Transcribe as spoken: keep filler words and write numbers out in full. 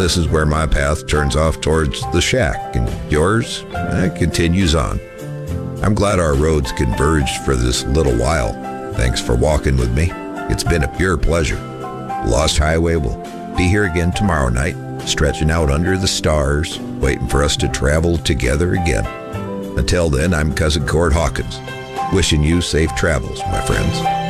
This is where my path turns off towards the shack, and yours eh, continues on. I'm glad our roads converged for this little while. Thanks for walking with me. It's been a pure pleasure. Lost Highway will be here again tomorrow night, stretching out under the stars, waiting for us to travel together again. Until then, I'm Cousin Cord Hawkins, wishing you safe travels, my friends.